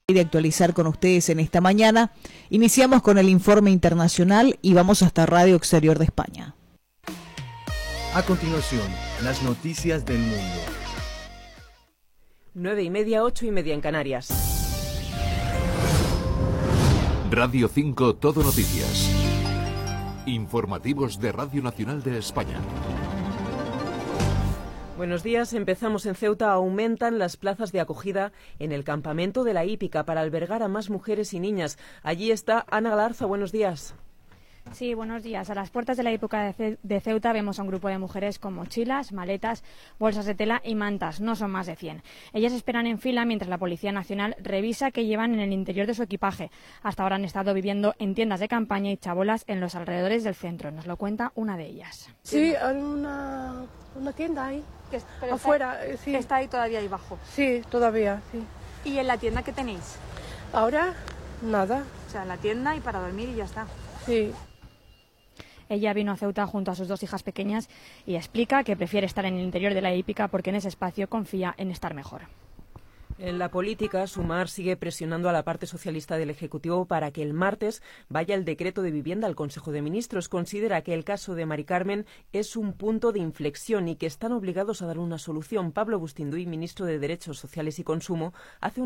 de actualizar con ustedes en esta mañana. Iniciamos con el informe internacional y vamos hasta Radio Exterior de España. A continuación, las noticias del mundo. 9:30, 8:30 en Canarias. Radio 5 Todo Noticias. Informativos de Radio Nacional de España. Buenos días. Empezamos en Ceuta. Aumentan las plazas de acogida en el campamento de la Hípica para albergar a más mujeres y niñas. Allí está Ana Galarza. Buenos días. Sí, buenos días. A las puertas de la Hípica de Ceuta vemos a un grupo de mujeres con mochilas, maletas, bolsas de tela y mantas. No son más de 100. Ellas esperan en fila mientras la Policía Nacional revisa qué llevan en el interior de su equipaje. Hasta ahora han estado viviendo en tiendas de campaña y chabolas en los alrededores del centro. Nos lo cuenta una de ellas. Sí, hay una tienda ahí, afuera. Sí. ¿Está ahí todavía ahí abajo? Sí, todavía, sí. ¿Y en la tienda qué tenéis? Ahora, nada. O sea, en la tienda y para dormir y ya está. Sí. Ella vino a Ceuta junto a sus 2 hijas pequeñas y explica que prefiere estar en el interior de la Hípica porque en ese espacio confía en estar mejor. En la política, Sumar sigue presionando a la parte socialista del Ejecutivo para que el martes vaya el decreto de vivienda al Consejo de Ministros. Considera que el caso de Mari Carmen es un punto de inflexión y que están obligados a dar una solución. Pablo Bustinduy, ministro de Derechos Sociales y Consumo, hace